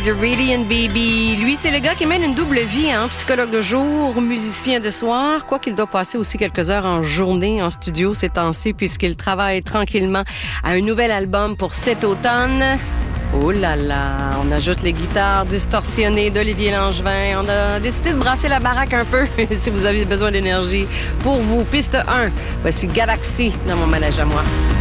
de Radiant Baby. Lui, c'est le gars qui mène une double vie, hein? Psychologue de jour, musicien de soir. Quoi qu'il doit passer aussi quelques heures en journée en studio ces temps-ci, puisqu'il travaille tranquillement à un nouvel album pour cet automne. Oh là là, on ajoute les guitares distorsionnées d'Olivier Langevin. On a décidé de brasser la baraque un peu si vous avez besoin d'énergie pour vous. Piste 1, voici Galaxy dans mon manège à moi.